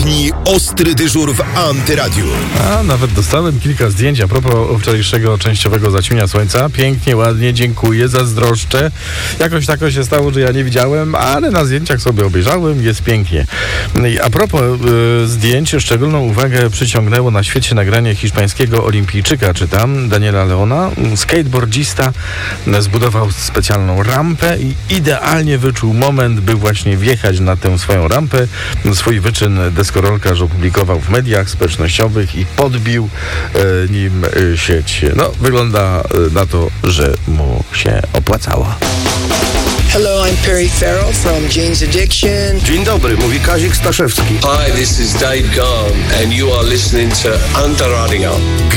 dni ostry dyżur w Antyradiu. A nawet dostałem kilka zdjęć a propos wczorajszego częściowego zaćmienia słońca. Pięknie, ładnie, dziękuję, zazdroszczę. Jakoś tak się stało, że ja nie widziałem, ale na zdjęciach sobie obejrzałem, jest pięknie. A propos zdjęć, szczególną uwagę przyciągnęło na świecie nagranie hiszpańskiego olimpijczyka, czytam, Daniela Leona. Skateboardzista zbudował specjalną rampę i idealnie wyczuł moment, by właśnie wjechać na tę swoją rampę. Swój wyczyn deskorolkarz opublikował w mediach społecznościowych i podbił nim sieć. No, wygląda na to, że mu się opłacało. Hello, I'm Perry Farrell from Jane's Addiction. Dzień dobry, mówi Kazik Staszewski. Hi, this is Dave Gahan and you are listening to Antiradio.